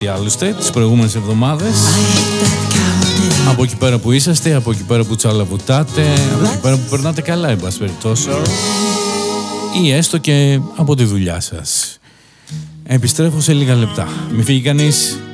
άλλωστε τις προηγούμενες εβδομάδες. Από εκεί πέρα που είσαστε, από εκεί πέρα που τσαλαβουτάτε, από εκεί πέρα που περνάτε καλά, εν πάση περιπτώσει, ή έστω και από τη δουλειά σας. Επιστρέφω σε λίγα λεπτά. Μην φύγει κανείς.